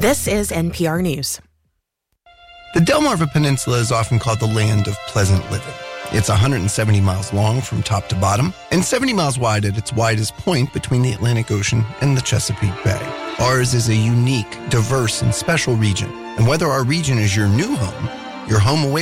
This is NPR News. The Delmarva Peninsula is often called the land of pleasant living. It's 170 miles long from top to bottom and 70 miles wide at its widest point between the Atlantic Ocean and the Chesapeake Bay. Ours is a unique, diverse, and special region. And whether our region is your new home, your home away